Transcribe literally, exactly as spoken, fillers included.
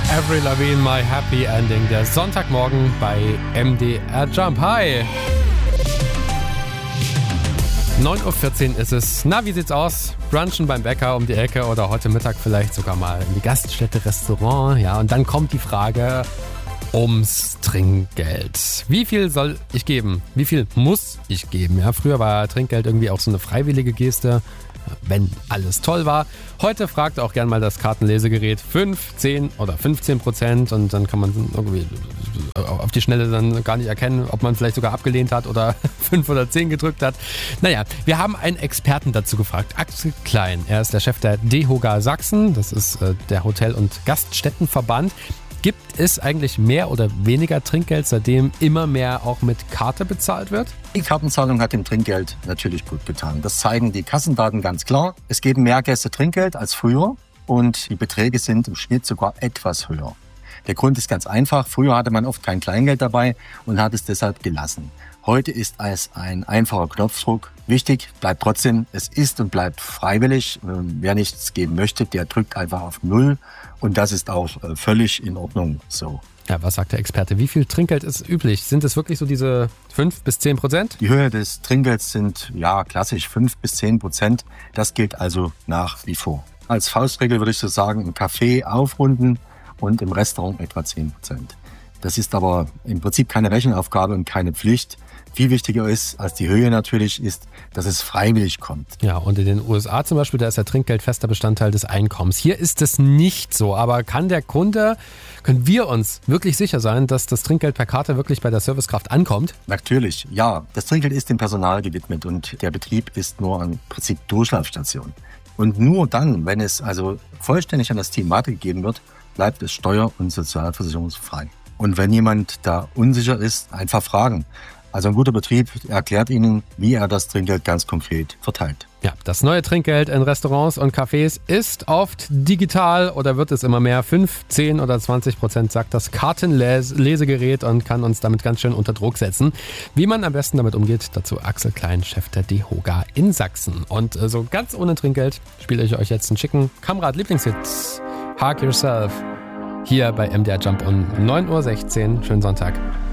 Avril Lavigne, My Happy Ending, der Sonntagmorgen bei M D R Jump. Hi! neun Uhr vierzehn ist es. Na, wie sieht's aus? Brunchen beim Bäcker um die Ecke oder heute Mittag vielleicht sogar mal in die Gaststätte, Restaurant. Ja, und dann kommt die Frage ums Trinkgeld. Wie viel soll ich geben? Wie viel muss ich geben? Ja, früher war Trinkgeld irgendwie auch so eine freiwillige Geste, wenn alles toll war. Heute fragt auch gern mal das Kartenlesegerät fünf, zehn oder fünfzehn Prozent und dann kann man irgendwie auf die Schnelle dann gar nicht erkennen, ob man vielleicht sogar abgelehnt hat oder fünf oder zehn gedrückt hat. Naja, wir haben einen Experten dazu gefragt, Axel Klein. Er ist der Chef der DEHOGA Sachsen, das ist äh, der Hotel- und Gaststättenverband. Gibt es eigentlich mehr oder weniger Trinkgeld, seitdem immer mehr auch mit Karte bezahlt wird? Die Kartenzahlung hat dem Trinkgeld natürlich gut getan. Das zeigen die Kassendaten ganz klar. Es geben mehr Gäste Trinkgeld als früher und die Beträge sind im Schnitt sogar etwas höher. Der Grund ist ganz einfach. Früher hatte man oft kein Kleingeld dabei und hat es deshalb gelassen. Heute ist es ein einfacher Knopfdruck. Wichtig bleibt trotzdem, es ist und bleibt freiwillig. Wer nichts geben möchte, der drückt einfach auf Null. Und das ist auch völlig in Ordnung so. Ja, was sagt der Experte? Wie viel Trinkgeld ist üblich? Sind es wirklich so diese fünf bis zehn Prozent? Die Höhe des Trinkgelds sind ja klassisch fünf bis zehn Prozent. Das gilt also nach wie vor. Als Faustregel würde ich so sagen, im Café aufrunden und im Restaurant etwa zehn Prozent. Das ist aber im Prinzip keine Rechenaufgabe und keine Pflicht. Viel wichtiger ist als die Höhe natürlich, ist, dass es freiwillig kommt. Ja, und in den U S A zum Beispiel, da ist der Trinkgeld fester Bestandteil des Einkommens. Hier ist es nicht so, aber kann der Kunde, können wir uns wirklich sicher sein, dass das Trinkgeld per Karte wirklich bei der Servicekraft ankommt? Natürlich, ja. Das Trinkgeld ist dem Personal gewidmet und der Betrieb ist nur im Prinzip Durchlaufstation. Und nur dann, wenn es also vollständig an das Team weitergegeben wird, bleibt es steuer- und sozialversicherungsfrei. Und wenn jemand da unsicher ist, einfach fragen. Also ein guter Betrieb erklärt Ihnen, wie er das Trinkgeld ganz konkret verteilt. Ja, das neue Trinkgeld in Restaurants und Cafés ist oft digital oder wird es immer mehr. fünf, zehn oder zwanzig Prozent sagt das Kartenlesegerät und kann uns damit ganz schön unter Druck setzen. Wie man am besten damit umgeht, dazu Axel Klein, Chef der DEHOGA in Sachsen. Und so ganz ohne Trinkgeld spiele ich euch jetzt einen schicken Kamerad-Lieblingshit. Hark Yourself. Hier bei M D R Jump um neun Uhr sechzehn. Schönen Sonntag.